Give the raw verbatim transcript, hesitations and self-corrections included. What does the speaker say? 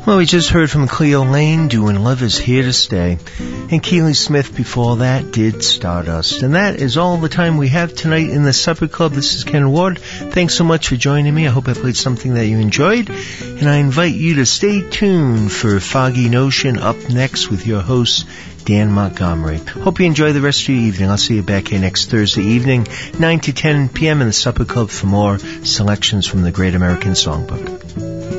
Well, we just heard from Cleo Lane doing Love Is Here to Stay. And Keely Smith before that did Stardust. And that is all the time we have tonight in the Supper Club. This is Ken Ward. Thanks so much for joining me. I hope I played something that you enjoyed. And I invite you to stay tuned for Foggy Notion up next with your host, Dan Montgomery. Hope you enjoy the rest of your evening. I'll see you back here next Thursday evening, nine to ten p.m. in the Supper Club for more selections from the Great American Songbook.